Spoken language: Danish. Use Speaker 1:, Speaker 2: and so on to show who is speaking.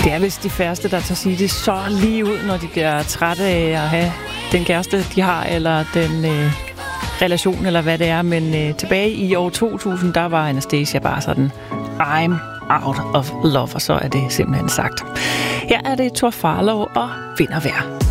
Speaker 1: Det er vist de færreste, der tager sige det så lige ud, når de bliver trætte af at have den kæreste, de har, eller den relation, eller hvad det er. Men tilbage i år 2000, der var Anastasia bare sådan, I'm out of love, og så er det simpelthen sagt. Her er det Tor Farlow og Vind og Vejr.